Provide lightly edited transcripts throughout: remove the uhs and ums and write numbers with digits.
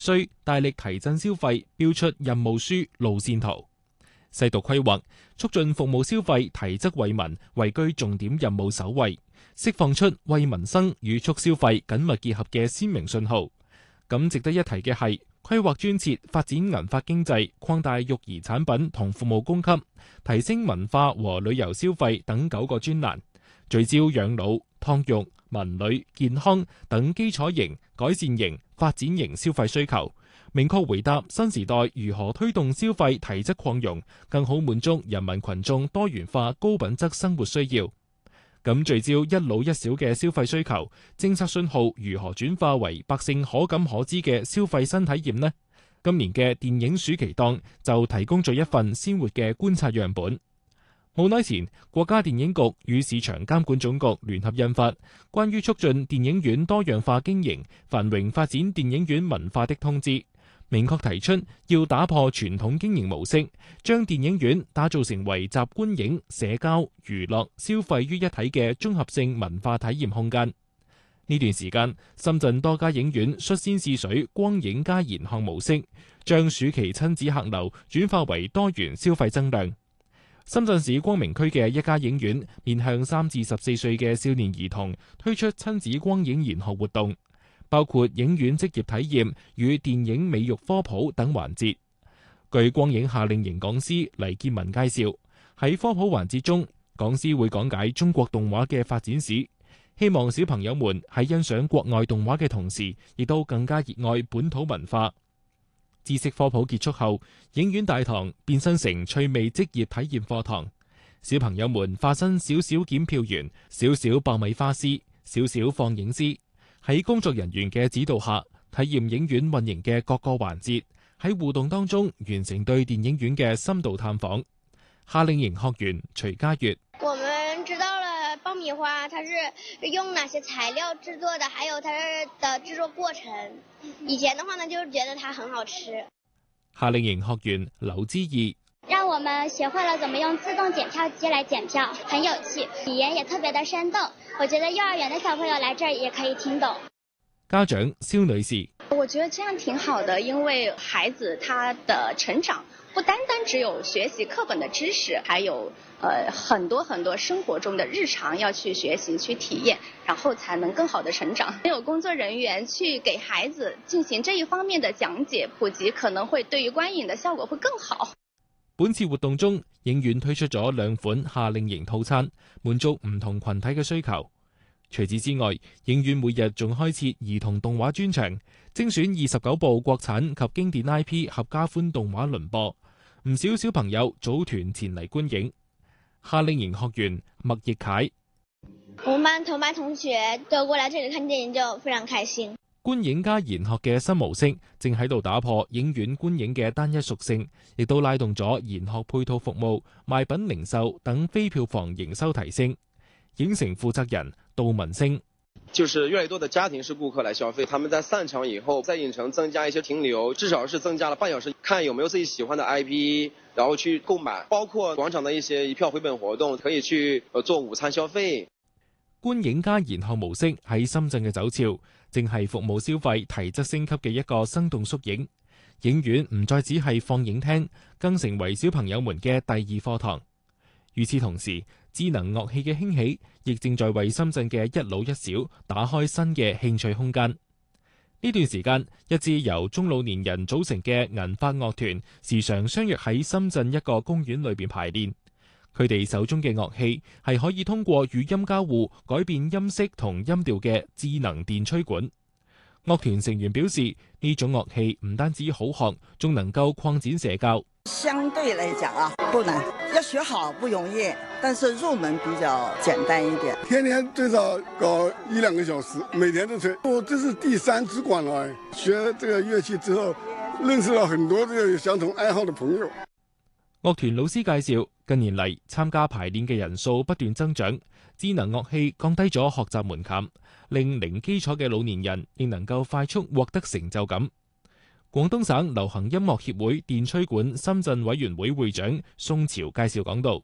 需大力提振消費，標出任務書路線圖。細讀規劃，促進服務消費，提質惠民，位居重點任務首位，釋放出為民生與促消費緊密結合嘅鮮明信號。咁值得一提嘅係，規劃專設發展銀髮經濟，擴大育兒產品同服務供給，提升文化和旅遊消費等9個專欄，聚焦養老、湯育、文旅、健康等基礎型、改善型、發展型消費需求，明確回答新時代如何推動消費提質擴容，更好滿足人民群眾多元化高品質生活需要。咁聚焦一老一小嘅消費需求，政策信號如何轉化為百姓可感可知嘅消費新體驗呢？今年嘅電影暑期檔就提供咗一份鮮活嘅觀察樣本。冇耐前，國家電影局與市場監管總局聯合印發《關於促進電影院多樣化經營、繁榮發展電影院文化的通知》，明確提出要打破傳統經營模式，將電影院打造成為集觀影、社交、娛樂、消費於一體嘅綜合性文化體驗空間。呢段時間，深圳多家影院率先試水光影加研學模式，將暑期親子客流轉化為多元消費增量。深圳市光明區嘅一家影院面向3至14歲嘅少年兒童推出親子光影研學活動，包括影院職業體驗與電影美育科普等環節。據光影夏令營講師黎建文介紹，喺科普環節中，講師會講解中國動畫嘅發展史，希望小朋友們喺欣賞國外動畫嘅同時，亦都更加熱愛本土文化。知識科普結束後，影院大堂變身成趣味職業體驗課堂，小朋友們化身少少檢票員、少少爆米花師、少少放映師，喺工作人員嘅指導下，體驗影院運營嘅各個環節，喺互動當中完成對電影院嘅深度探訪。夏令營學員徐家月： 我們知道了爆米花它是用哪些材料製作的，還有它的製作過程。以前的話呢，就是覺得它很好吃。 夏令營學員劉之義： 讓我們學會了怎麼用自動檢票機來檢票，很有趣，語言也特別的生動。我覺得幼兒園的小朋友來這兒也可以聽懂。 家長蕭女士： 我覺得這樣挺好的，因為孩子他的成長不單單只有學習課本的知識，還有很多生活中的日常要去學習去體驗，然後才能更好的成長。有工作人員去給孩子進行這一方面的講解普及，可能會對於觀影的效果會更好。 本次活動中，影院推出咗2款夏令營套餐，滿足唔同群體嘅需求。除此之外，影院每日仲開設兒童動畫專場，精選29部國產及經典 IP 合家歡動畫輪播，唔少小朋友組團前嚟觀影。夏令營學員麥奕楷： 我們班同班同學都過來這裏看電影，就非常開心。 觀影加研學嘅新模式正喺度打破影院觀影嘅單一屬性，亦都拉動咗研學配套服務、賣品零售等非票房營收提升。影城負責人杜文星： 就是越來越多的家庭式顧客來消費，他們在散場以後，在影城增加一些停留，至少是增加了半小時，看有沒有自己喜歡的 IP，然後去購買，包括廣場的一些一票回本活動，可以去做午餐消費。 觀影加研學模式喺深圳嘅走俏，正係服務消費提質升級嘅一個生動縮影。影院唔再只係放映廳，更成為小朋友們嘅第2課堂。與此同時，智能樂器嘅興起，亦正在為深圳嘅一老一小打開新嘅興趣空間。呢段時間，一支由中老年人組成嘅銀髮樂團，時常相約喺深圳一個公園裏邊排練。佢哋手中嘅樂器係可以通過語音交互改變音色同音調嘅智能電吹管。樂團成員表示，呢種樂器唔單止好學，仲能夠擴展社交。 相對來講啊，不難，要學好不容易，但是入門比較簡單一點。 天天最少搞1-2個小時，每天都吹。我這是第3支管了，學這個樂器之後，認識了很多這個有相同愛好的朋友。 樂團老師介紹，近年嚟參加排練嘅人數不斷增長，智能樂器降低咗學習門檻，令零基礎嘅老年人亦能夠快速獲得成就感。廣東省流行音樂協會電吹管深圳委員會會長宋朝介紹講道，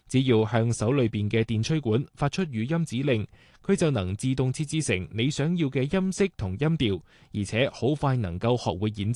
只要向手裏邊嘅電吹管發出語音指令，佢就能自動設置成你想要嘅音色同音調，而且好快能夠學會演奏。